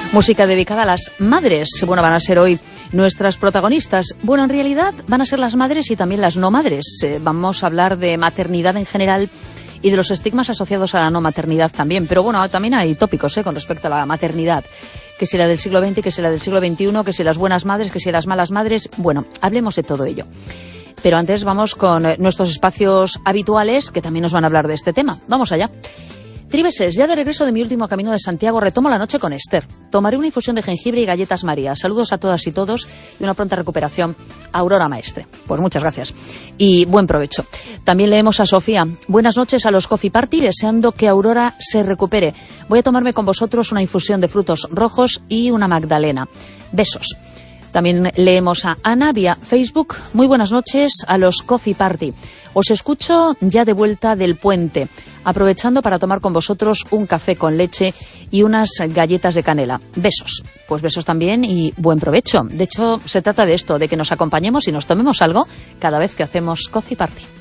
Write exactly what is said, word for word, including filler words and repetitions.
Música dedicada a las madres. Bueno, van a ser hoy nuestras protagonistas. Bueno, en realidad van a ser las madres y también las no madres. Eh, vamos a hablar de maternidad en general y de los estigmas asociados a la no maternidad también. Pero bueno, también hay tópicos eh, con respecto a la maternidad. Que si la del siglo veinte, que si la del siglo veintiuno, que si las buenas madres, que si las malas madres. Bueno, hablemos de todo ello. Pero antes vamos con nuestros espacios habituales que también nos van a hablar de este tema. Vamos allá. Tribeses, ya de regreso de mi último camino de Santiago, retomo la noche con Esther. Tomaré una infusión de jengibre y galletas María. Saludos a todas y todos y una pronta recuperación. Aurora Maestre. Pues muchas gracias. Y buen provecho. También leemos a Sofía. Buenas noches a los Coffee Party, deseando que Aurora se recupere. Voy a tomarme con vosotros una infusión de frutos rojos y una magdalena. Besos. También leemos a Ana vía Facebook. Muy buenas noches a los Coffee Party. Os escucho ya de vuelta del puente, aprovechando para tomar con vosotros un café con leche y unas galletas de canela. Besos. Pues besos también y buen provecho. De hecho, se trata de esto, de que nos acompañemos y nos tomemos algo cada vez que hacemos Coffee Party.